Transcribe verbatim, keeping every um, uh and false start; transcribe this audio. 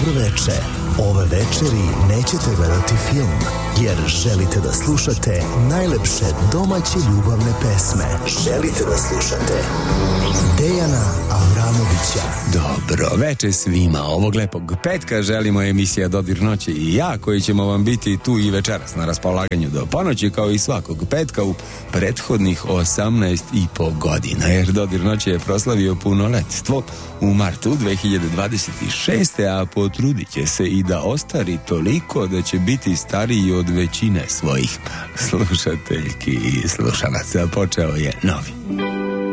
dobro veče. Ove večeri nećete gledati film, jer želite da slušate najlepše domaće ljubavne pesme. Želite da slušate Dejana Avramovića. Dobro veče svima. Ovog lepog petka želimo emisija Dodir noći i ja, koji ćemo vam biti tu i večeras na raspolaganju do ponoći, kao i svakog petka u prethodnih osamnaest i po godina, jer Dodir noći je proslavio punoletstvo u martu dve hiljade dvadeset šeste. a potrudit će se i da ostari toliko da će biti stariji od većine svojih slušateljki i slušalaca. Počeo je novi